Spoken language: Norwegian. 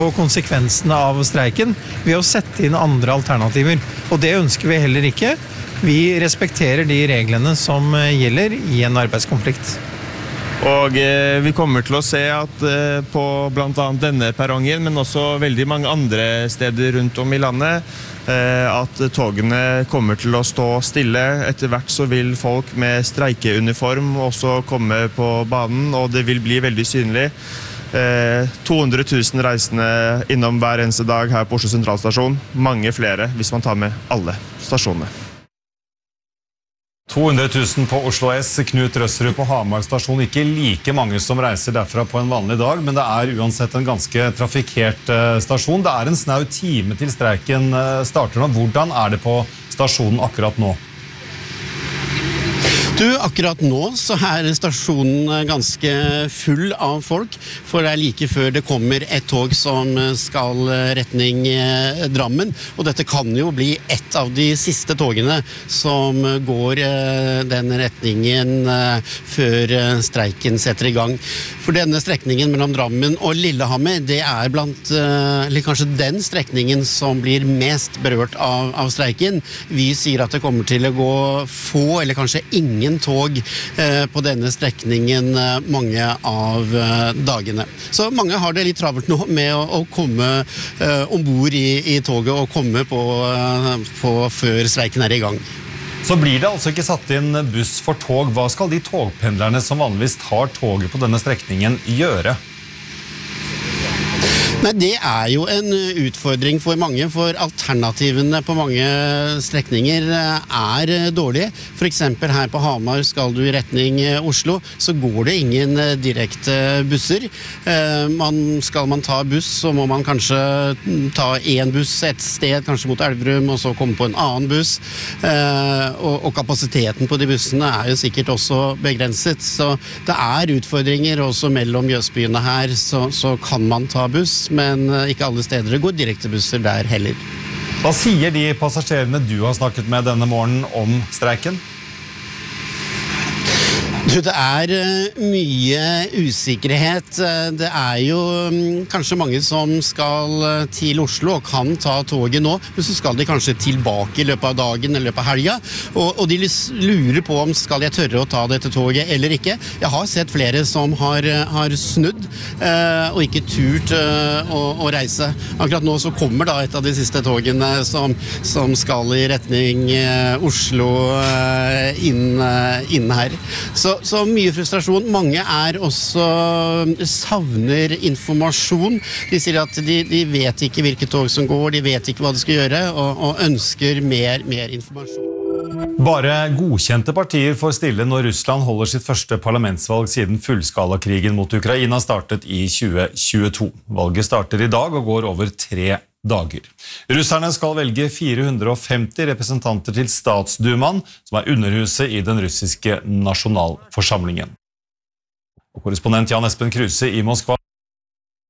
og konsekvensene av streiken ved å sette inn andre alternativer. Og det ønsker vi heller ikke. Vi respekterer de reglene som gjelder i en arbeidskonflikt. Og vi kommer til å se at på blant annet denne perrongen, men også veldig mange andre steder rundt om i landet, at togene kommer til å stå stille. Etter hvert så vil folk med streikeuniform også komme på banen, og det vil bli veldig synlig. 200 000 reisende innom hver eneste dag her på Oslo Sentralstasjon. Mange flere hvis man tar med alle stasjonene. 200 000 på Oslo S, Knut Røsserud på Hamar stasjon. Ikke like mange som reiser derfra på en vanlig dag, men det er uansett en ganske trafikkert stasjon. Det er en snau time til streiken starter nå. Hvordan er det på stasjonen akkurat nå? Akkurat nå så er stasjonen ganske full av folk, for det er like før det kommer et tog som skal retning Drammen, og dette kan jo bli et av de siste togene som går den retningen før streiken setter i gang. For denne strekningen mellom Drammen og Lillehammer, det er eller kanskje den strekningen som blir mest berørt av streiken. Vi sier at det kommer til å gå få, eller kanskje ingen tog på denne strekningen mange av dagene. Så mange har det litt travelt nå med å komme ombord i toget og komme på før streiken er i gang. Så blir det altså ikke satt inn buss for tog. Hva skal de togpendlerne som vanligvis tar toget på denne strekningen gjøre? Nei, det er jo en utfordring for mange, for alternativene på mange strekninger er dårlige. For eksempel her på Hamar skal du i retning Oslo, så går det ingen direkte busser. Skal man ta buss, så må man kanskje ta en buss et sted, kanskje mot Elverum, og så komme på en annen buss. Og kapasiteten på de bussene er jo sikkert også begrenset, så det er utfordringer også mellom Jøsbyene her, så kan man ta buss, men ikke alle steder det går direktebusser der heller. Hva sier de passasjerene du har snakket med denne morgenen om streiken? Det er mye usikkerhet. Det er jo kanskje mange som skal til Oslo og kan ta toget nå, men så skal de kanskje tilbake i løpet av dagen eller i løpet av helga, og de lurer på om skal jeg tørre å ta dette toget eller ikke. Jeg har sett flere som har snudd og ikke turt å reise. Akkurat nå så kommer da et av de siste togene som skal i retning Oslo inn her. Så mye frustrasjon. Mange også savner informasjon. De sier at de vet ikke hvilket tog som går, de vet ikke hva de skal gjøre, og ønsker mer informasjon. Bare godkjente partier får stille når Russland holder sitt første parlamentsvalg siden fullskalakrigen mot Ukraina startet i 2022. Valget starter i dag og går over 3 dager. Russerne skal velge 450 representanter til Statsdumaen, som er underhuset i den russiske nasjonalforsamlingen. Og korrespondent Jan Espen Kruse i Moskva.